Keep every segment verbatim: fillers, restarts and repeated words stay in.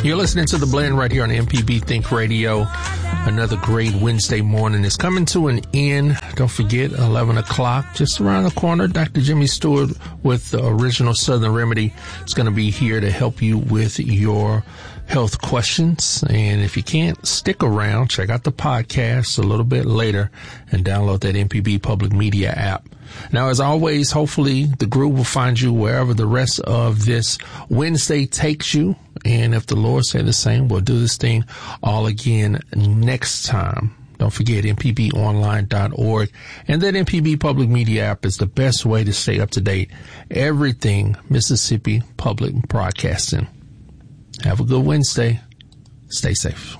You're listening to The Blend right here on M P B Think Radio. Another great Wednesday morning is coming to an end. Don't forget, eleven o'clock, just around the corner, Doctor Jimmy Stewart with the Original Southern Remedy is going to be here to help you with your health questions. And if you can't stick around, check out the podcast a little bit later and download that M P B Public Media app. Now, as always, hopefully the group will find you wherever the rest of this Wednesday takes you. And if the Lord say the same, we'll do this thing all again next time. Don't forget M P B online dot org. And that M P B Public Media app is the best way to stay up to date. Everything Mississippi Public Broadcasting. Have a good Wednesday. Stay safe.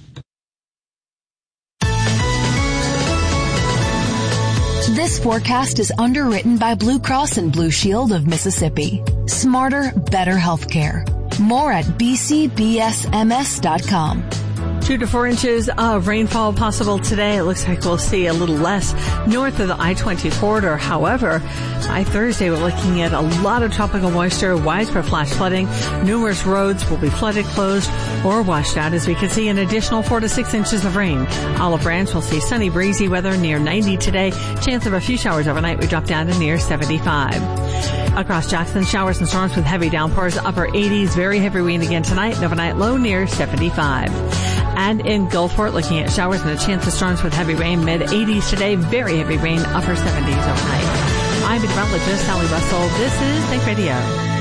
This forecast is underwritten by Blue Cross and Blue Shield of Mississippi. Smarter, better healthcare. More at b c b s m s dot com. Two to four inches of rainfall possible today. It looks like we'll see a little less north of the I twenty corridor. However, by Thursday, we're looking at a lot of tropical moisture, widespread flash flooding. Numerous roads will be flooded, closed, or washed out as we can see an additional four to six inches of rain. Olive Branch will see sunny, breezy weather near ninety today. Chance of a few showers overnight. We drop down to near seventy-five. Across Jackson, showers and storms with heavy downpours, upper eighties, very heavy rain again tonight, and overnight low near seventy-five. And in Gulfport, looking at showers and a chance of storms with heavy rain, mid eighties today, very heavy rain, upper seventies overnight. I'm meteorologist Sally Russell. This is Think Radio.